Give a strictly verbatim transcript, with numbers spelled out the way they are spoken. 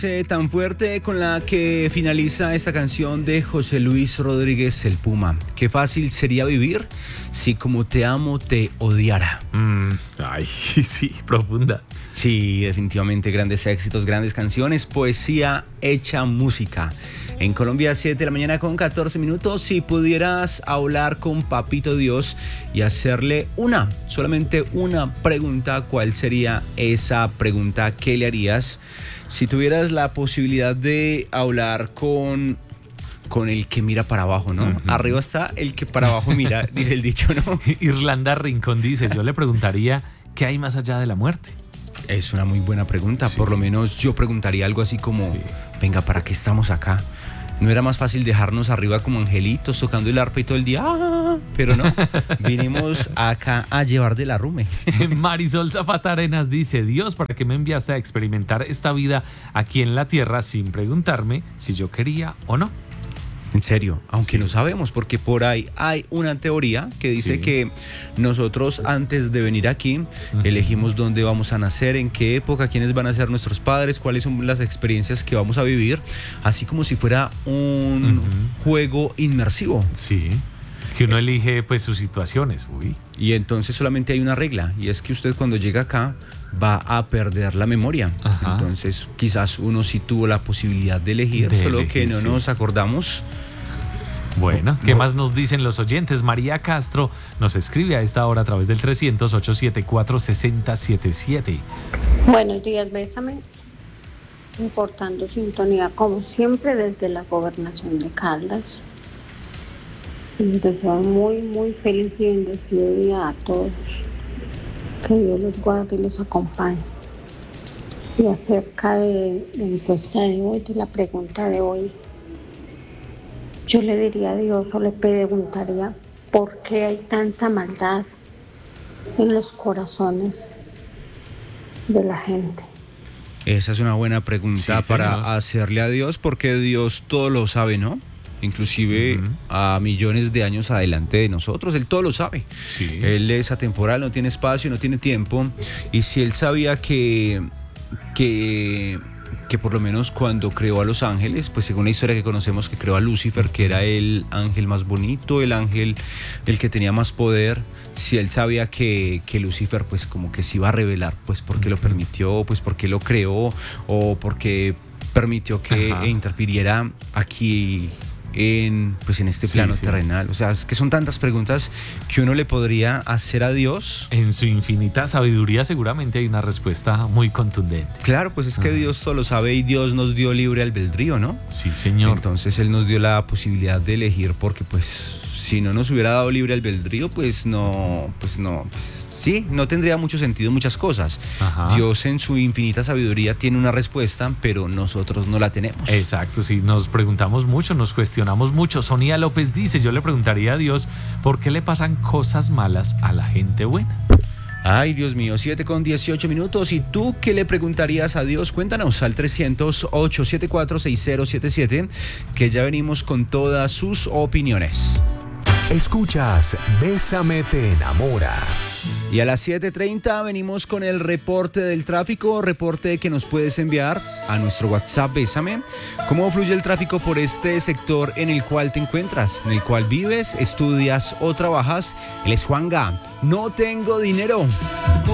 Tan fuerte con la que finaliza esta canción de José Luis Rodríguez, El Puma. Qué fácil sería vivir si como te amo te odiara. Mm, ay, sí, profunda. Sí, definitivamente grandes éxitos, grandes canciones, poesía hecha música. En Colombia, siete de la mañana con catorce minutos. Si pudieras hablar con Papito Dios y hacerle una, solamente una pregunta, ¿cuál sería esa pregunta? ¿Qué le harías? Si tuvieras la posibilidad de hablar con, con el que mira para abajo, ¿no? Uh-huh. Arriba está el que para abajo mira, dice el dicho, ¿no? Irlanda Rincón dice, yo le preguntaría, ¿qué hay más allá de la muerte? Es una muy buena pregunta. Sí. Por lo menos yo preguntaría algo así como, sí. Venga, ¿para qué estamos acá? ¿No era más fácil dejarnos arriba como angelitos tocando el arpa y todo el día? ¡Ah! Pero no, vinimos acá a llevar de la rume. Marisol Zapata Arenas dice, Dios, ¿para qué me enviaste a experimentar esta vida aquí en la tierra sin preguntarme si yo quería o no? En serio, aunque sí. No sabemos, porque por ahí hay una teoría que dice sí. Que nosotros antes de venir aquí uh-huh. elegimos dónde vamos a nacer, en qué época, quiénes van a ser nuestros padres, cuáles son las experiencias que vamos a vivir, así como si fuera un uh-huh. juego inmersivo. Sí, que uno elige pues sus situaciones. Uy. Y entonces solamente hay una regla, y es que usted cuando llega acá va a perder la memoria. Ajá. Entonces quizás uno sí tuvo la posibilidad de elegir, de solo elegir, que no sí. nos acordamos. Bueno, ¿qué más nos dicen los oyentes? María Castro nos escribe a esta hora a través del trescientos, ochocientos setenta y cuatro, sesenta setenta y siete. Buenos días, Bésame. Importando sintonía, como siempre, desde la gobernación de Caldas. Les deseo muy, muy feliz y bendecido día a todos. Que Dios los guarde y los acompañe. Y acerca de la encuesta de hoy, de la pregunta de hoy, yo le diría a Dios o le preguntaría por qué hay tanta maldad en los corazones de la gente. Esa es una buena pregunta sí, para señor. hacerle a Dios, porque Dios todo lo sabe, ¿no? Inclusive uh-huh. a millones de años adelante de nosotros, Él todo lo sabe. Sí. Él es atemporal, no tiene espacio, no tiene tiempo. Y si Él sabía que, que, que por lo menos cuando creó a los ángeles, pues según la historia que conocemos, que creó a Lucifer, que era el ángel más bonito, el ángel el que tenía más poder, si Él sabía que, que Lucifer pues como que se iba a rebelar, pues porque uh-huh. lo permitió, pues porque lo creó, o porque permitió que Ajá. interfiriera aquí en pues en este plano sí, sí. terrenal. O sea, es que son tantas preguntas que uno le podría hacer a Dios. En su infinita sabiduría seguramente hay una respuesta muy contundente. Claro, pues es que uh-huh. Dios todo lo sabe y Dios nos dio libre albedrío, ¿no? Sí, señor. Entonces Él nos dio la posibilidad de elegir, porque pues si no nos hubiera dado libre albedrío, pues no, pues no, pues sí, no tendría mucho sentido muchas cosas. Ajá. Dios en su infinita sabiduría tiene una respuesta, pero nosotros no la tenemos. Exacto, sí, nos preguntamos mucho, nos cuestionamos mucho. Sonia López dice, yo le preguntaría a Dios, ¿por qué le pasan cosas malas a la gente buena? Ay, Dios mío, siete con dieciocho minutos. ¿Y tú qué le preguntarías a Dios? Cuéntanos al trescientos, ochocientos setenta y cuatro, sesenta setenta y siete, que ya venimos con todas sus opiniones. Escuchas Bésame te enamora. Y a las siete treinta venimos con el reporte del tráfico, reporte que nos puedes enviar a nuestro WhatsApp Bésame. ¿Cómo fluye el tráfico por este sector en el cual te encuentras, en el cual vives, estudias o trabajas? Él es Juanga. No tengo dinero.